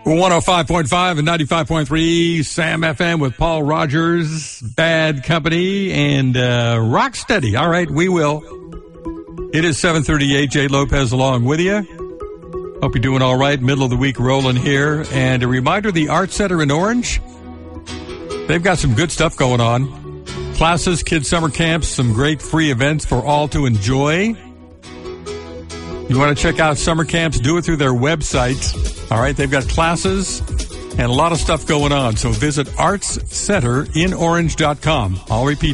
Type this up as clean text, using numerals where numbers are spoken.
105.5 and 95.3 Sam FM with Paul Rogers, Bad Company, and Rocksteady. All right, we will. It is 7:38. Jay Lopez along with you. Hope you're doing all right. Middle of the week rolling here. And a reminder, the Art Center in Orange, they've got some good stuff going on. Classes, kids' summer camps, some great free events for all to enjoy. You want to check out summer camps, do it through their website. All right, they've got classes and a lot of stuff going on. So visit artscenterinorange.com. I'll repeat